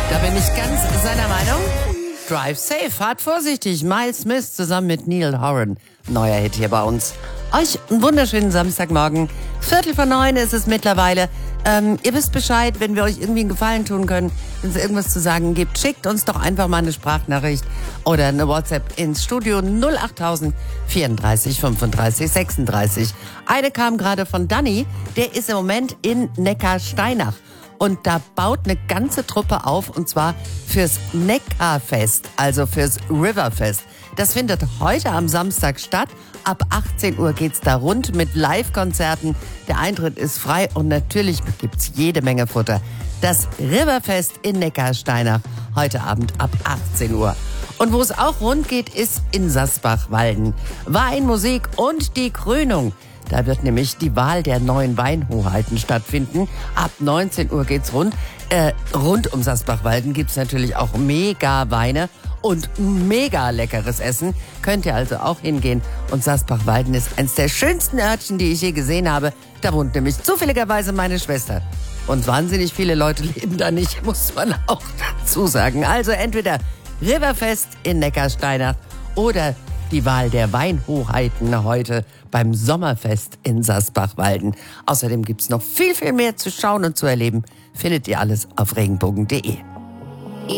Da bin ich ganz seiner Meinung. Drive safe, fahrt vorsichtig. Miles Smith zusammen mit Neil Horan. Neuer Hit hier bei uns. Euch einen wunderschönen Samstagmorgen. 8:45 ist es mittlerweile. Ihr wisst Bescheid, wenn wir euch irgendwie einen Gefallen tun können, wenn es irgendwas zu sagen gibt, schickt uns doch einfach mal eine Sprachnachricht oder eine WhatsApp ins Studio 08000 34 35 36. Eine kam gerade von Danny, der ist im Moment in Neckarsteinach. Und da baut eine ganze Truppe auf, und zwar fürs Neckarfest, also fürs Riverfest. Das findet heute am Samstag statt. Ab 18 Uhr geht's da rund mit Live-Konzerten. Der Eintritt ist frei und natürlich gibt's jede Menge Futter. Das Riverfest in Neckarsteinach heute Abend ab 18 Uhr. Und wo es auch rund geht, ist in Sasbach-Walden. Wein, Musik und die Krönung. Da wird nämlich die Wahl der neuen Weinhoheiten stattfinden. Ab 19 Uhr geht's rund. Rund um Sasbach-Walden gibt's natürlich auch mega Weine und mega leckeres Essen. Könnt ihr also auch hingehen. Und Sasbach-Walden ist eines der schönsten Örtchen, die ich je gesehen habe. Da wohnt nämlich zufälligerweise meine Schwester. Und wahnsinnig viele Leute leben da nicht, muss man auch dazu sagen. Also entweder Riverfest in Neckarsteinach oder die Wahl der Weinhoheiten heute beim Sommerfest in Sasbach-Walden. Außerdem gibt's noch viel, viel mehr zu schauen und zu erleben. Findet ihr alles auf regenbogen.de.